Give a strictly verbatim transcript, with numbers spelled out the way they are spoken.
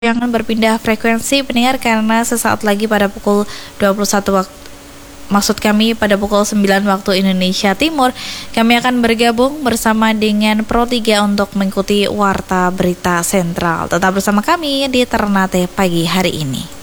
Jangan berpindah frekuensi pendengar karena sesaat lagi pada pukul dua puluh satu waktu maksud kami pada pukul sembilan waktu Indonesia Timur kami akan bergabung bersama dengan Pro tiga untuk mengikuti Warta Berita Sentral. Tetap bersama kami di Ternate pagi hari ini.